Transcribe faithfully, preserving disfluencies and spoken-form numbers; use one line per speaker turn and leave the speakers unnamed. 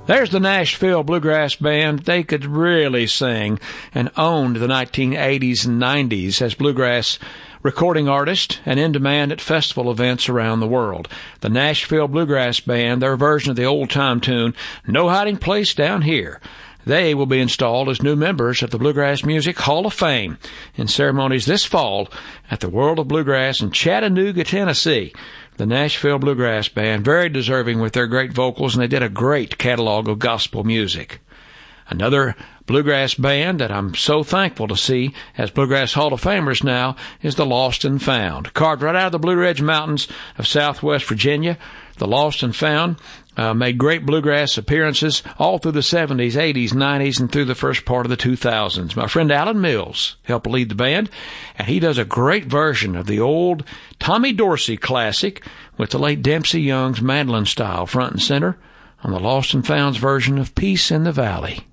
There's the Nashville Bluegrass Band. They could really sing and owned the nineteen eighties and nineties as bluegrass recording artist and in demand at festival events around the world. The Nashville Bluegrass Band, their version of the old-time tune, No Hiding Place Down Here. They will be installed as new members of the Bluegrass Music Hall of Fame in ceremonies this fall at the World of Bluegrass in Chattanooga, Tennessee. The Nashville Bluegrass Band, very deserving with their great vocals, and they did a great catalog of gospel music. Another bluegrass band that I'm so thankful to see as Bluegrass Hall of Famers now is the Lost and Found. Carved right out of the Blue Ridge Mountains of southwest Virginia, the Lost and Found uh, made great bluegrass appearances all through the seventies, eighties, nineties, and through the first part of the two thousands. My friend Alan Mills helped lead the band, and he does a great version of the old Tommy Dorsey classic with the late Dempsey Young's mandolin style front and center on the Lost and Found's version of Peace in the Valley.